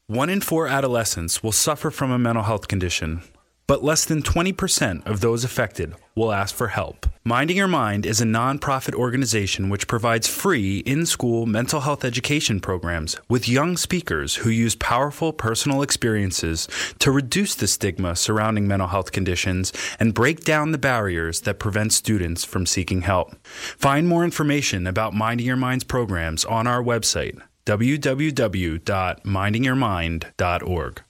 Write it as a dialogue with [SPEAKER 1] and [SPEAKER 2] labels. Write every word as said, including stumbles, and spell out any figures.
[SPEAKER 1] One in four adolescents will suffer from a mental health condition, but less than twenty percent of those affected will ask for help. Minding Your Mind is a nonprofit organization which provides free in-school mental health education programs with young speakers who use powerful personal experiences to reduce the stigma surrounding mental health conditions and break down the barriers that prevent students from seeking help. Find more information about Minding Your Mind's programs on our website, w w w dot minding your mind dot org.